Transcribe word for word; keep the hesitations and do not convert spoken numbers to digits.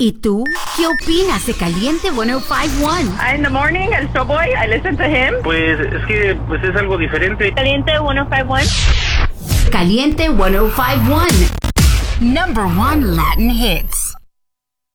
¿Y tú? ¿Qué opinas de Caliente ciento cincuenta y uno? In the morning, el Showboy, I listen to him. Pues es que pues es algo diferente. Caliente ciento cincuenta y uno. Caliente ciento cincuenta y uno. Number one Latin hits.